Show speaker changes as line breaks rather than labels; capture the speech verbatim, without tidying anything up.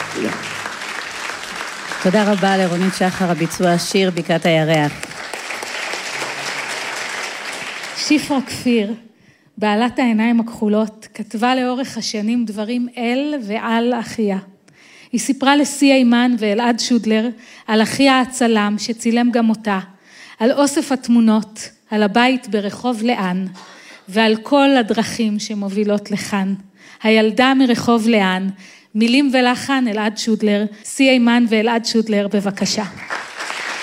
תודה.
תודה רבה לרונית שחר, הביצוע השיר בקעת הירח.
שפרה כפיר, בעלת העיניים הכחולות, כתבה לאורך השנים דברים אל ועל אחיה. היא סיפרה לסי אימן ואלעד שודלר על אחיה הצלם שצילם גם אותה, על אוסף התמונות, על הבית ברחוב לאן, ועל כל הדרכים שמובילות לכאן. הילדה מרחוב לאן, מילים ולחן אלעד שודלר, סי אימן ואלעד שודלר, בבקשה.